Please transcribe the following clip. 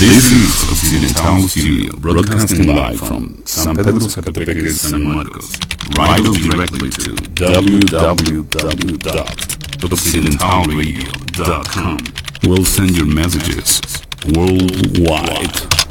This is Occidental Studio, broadcasting live from San Pedro Zacatepec, San Marcos. Write us directly to www.occidentalradio.com. We'll send your messages worldwide.